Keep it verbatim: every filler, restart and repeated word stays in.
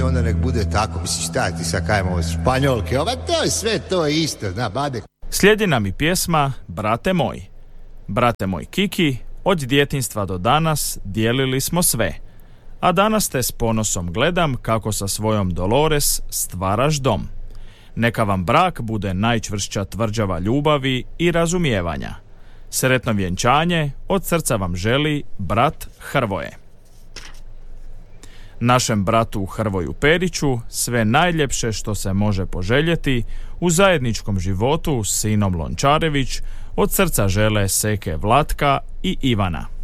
onda nek bude tako. Mislim, šta ti sad kajemo ovo Španjolke, ova, to je sve to isto, zna, bade. Slijedi nam i pjesma Brate moj. Brate moj Kiki, od djetinjstva do danas dijelili smo sve. A danas te s ponosom gledam kako sa svojom Dolores stvaraš dom. Neka vam brak bude najčvršća tvrđava ljubavi i razumijevanja. Sretno vjenčanje od srca vam želi brat Hrvoje. Našem bratu Hrvoju Periću sve najljepše što se može poželjeti u zajedničkom životu s sinom Lončarević od srca žele Seke Vlatka i Ivana.